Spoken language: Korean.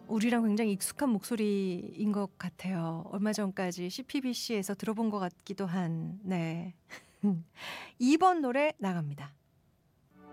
우리랑 굉장히 익숙한 목소리인 것 같아요. 얼마 전까지 CPBC에서 들어본 것 같기도 한. 네. 2번 노래 나갑니다.